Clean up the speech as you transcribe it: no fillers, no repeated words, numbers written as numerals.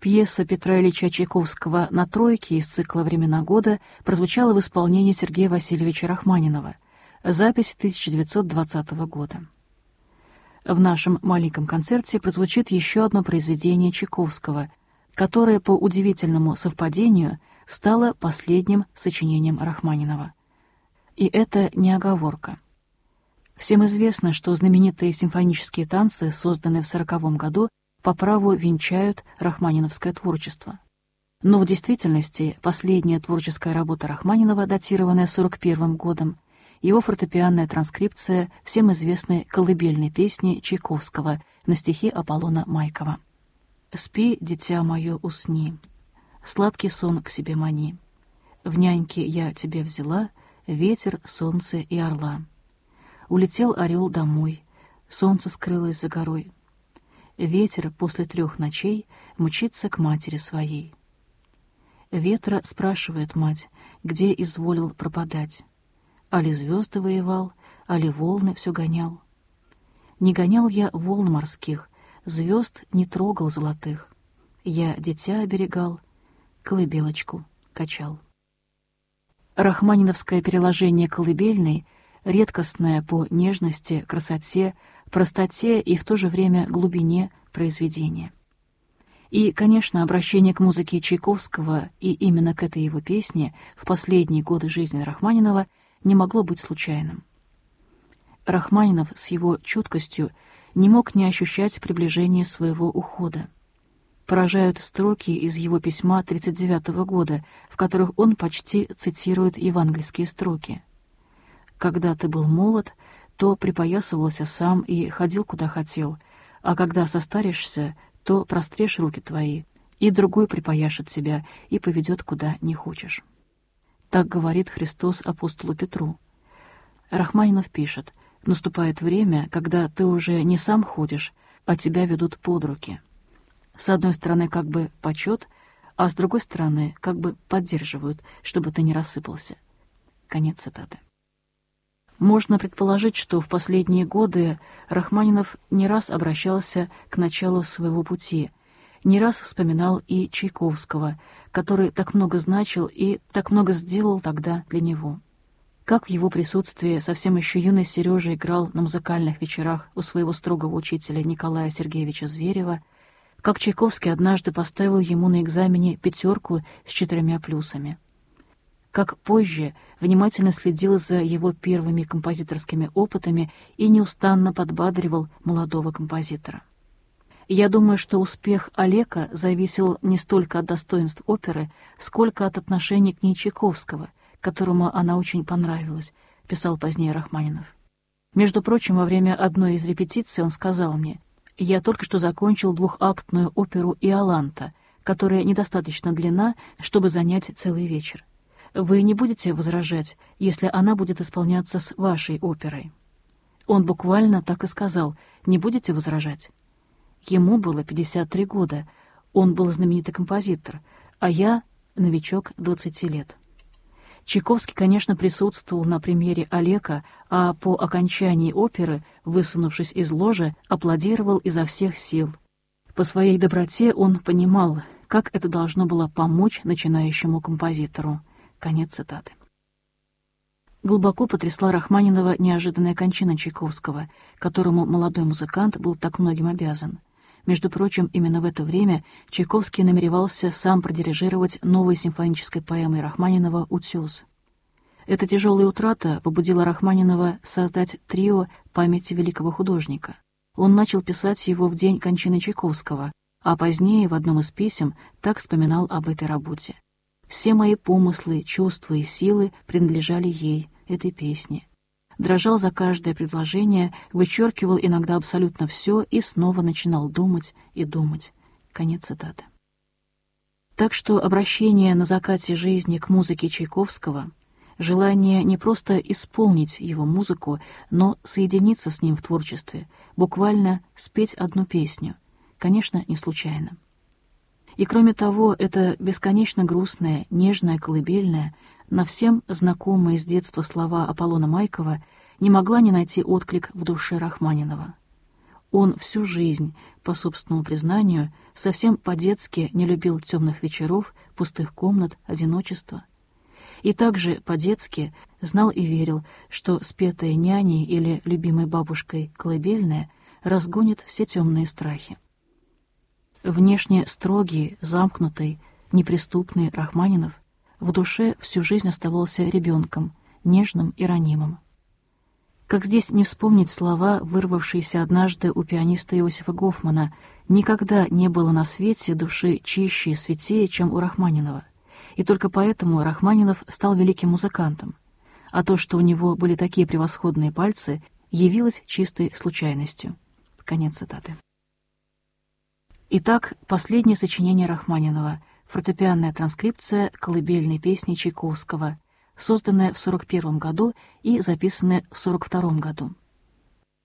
Пьеса Петра Ильича Чайковского «На тройке» из цикла «Времена года» прозвучала в исполнении Сергея Васильевича Рахманинова. Запись 1920 года. В нашем маленьком концерте прозвучит еще одно произведение Чайковского, которое по удивительному совпадению стало последним сочинением Рахманинова. И это не оговорка. Всем известно, что знаменитые симфонические танцы, созданные в 1940 году, по праву венчают рахманиновское творчество. Но в действительности последняя творческая работа Рахманинова, датированная 1941 годом, его фортепианная транскрипция всем известной колыбельной песни Чайковского на стихи Аполлона Майкова. «Спи, дитя мое, усни, сладкий сон к себе мани. В няньки я тебе взяла ветер, солнце и орла. Улетел орел домой, солнце скрылось за горой. Ветер после 3 ночей мчится к матери своей. Ветра спрашивает мать, где изволил пропадать. Али звезды воевал, али волны все гонял. Не гонял я волн морских, звезд не трогал золотых. Я дитя оберегал, колыбелочку качал». Рахманиновское переложение колыбельной, редкостное по нежности, красоте, простоте и в то же время глубине произведения. И, конечно, обращение к музыке Чайковского и именно к этой его песне в последние годы жизни Рахманинова не могло быть случайным. Рахманинов с его чуткостью не мог не ощущать приближение своего ухода. Поражают строки из его письма 1939 года, в которых он почти цитирует евангельские строки. «Когда ты был молод, то припоясывался сам и ходил куда хотел, а когда состаришься, то прострешь руки твои, и другой припояшет тебя и поведет куда не хочешь». Так говорит Христос апостолу Петру. Рахманинов пишет: «Наступает время, когда ты уже не сам ходишь, а тебя ведут под руки. С одной стороны как бы почет, а с другой стороны как бы поддерживают, чтобы ты не рассыпался». Конец цитаты. Можно предположить, что в последние годы Рахманинов не раз обращался к началу своего пути, не раз вспоминал и Чайковского, который так много значил и так много сделал тогда для него. Как в его присутствии совсем еще юный Сережа играл на музыкальных вечерах у своего строгого учителя Николая Сергеевича Зверева, как Чайковский однажды поставил ему на экзамене 5 с 4 плюсами. Как позже внимательно следил за его первыми композиторскими опытами и неустанно подбадривал молодого композитора. Я думаю, что успех Олега зависел не столько от достоинств оперы, сколько от отношения к ней Чайковского, которому она очень понравилась, писал позднее Рахманинов. Между прочим, во время одной из репетиций он сказал мне: «Я только что закончил 2-актную оперу «Иоланта», которая недостаточно длинна, чтобы занять целый вечер. Вы не будете возражать, если она будет исполняться с вашей оперой?» Он буквально так и сказал: «Не будете возражать?» Ему было 53 года, он был знаменитый композитор, а я новичок 20 лет. Чайковский, конечно, присутствовал на премьере Олега, а по окончании оперы, высунувшись из ложи, аплодировал изо всех сил. По своей доброте он понимал, как это должно было помочь начинающему композитору. Конец цитаты. Глубоко потрясла Рахманинова неожиданная кончина Чайковского, которому молодой музыкант был так многим обязан. Между прочим, именно в это время Чайковский намеревался сам продирижировать новой симфонической поэмой Рахманинова «Утес». Эта тяжелая утрата побудила Рахманинова создать трио памяти великого художника. Он начал писать его в день кончины Чайковского, а позднее в одном из писем так вспоминал об этой работе: «Все мои помыслы, чувства и силы принадлежали ей, этой песне. Дрожал за каждое предложение, вычеркивал иногда абсолютно все и снова начинал думать и думать». Конец цитаты. Так что обращение на закате жизни к музыке Чайковского, желание не просто исполнить его музыку, но соединиться с ним в творчестве, буквально спеть одну песню, конечно, не случайно. И кроме того, это бесконечно грустная, нежная колыбельная, на всем знакомые с детства слова Аполлона Майкова, не могла не найти отклик в душе Рахманинова. Он всю жизнь, по собственному признанию, совсем по-детски не любил темных вечеров, пустых комнат, одиночества. И также по-детски знал и верил, что спетая няней или любимой бабушкой колыбельная разгонит все темные страхи. Внешне строгий, замкнутый, неприступный Рахманинов в душе всю жизнь оставался ребенком, нежным и ранимым. Как здесь не вспомнить слова, вырвавшиеся однажды у пианиста Иосифа Гофмана: «Никогда не было на свете души чище и святее, чем у Рахманинова». И только поэтому Рахманинов стал великим музыкантом. А то, что у него были такие превосходные пальцы, явилось чистой случайностью. Конец цитаты. Итак, последнее сочинение Рахманинова — фортепианная транскрипция колыбельной песни Чайковского, созданная в 1941 году и записанная в 1942 году.